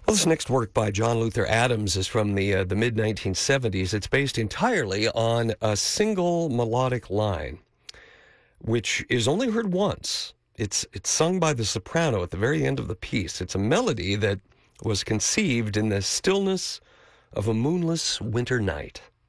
Well, this next work by John Luther Adams is from the mid-1970s. It's based entirely on a single melodic line, which is only heard once. It's sung by the soprano at the very end of the piece. It's a melody that was conceived in the stillness of a moonless winter night.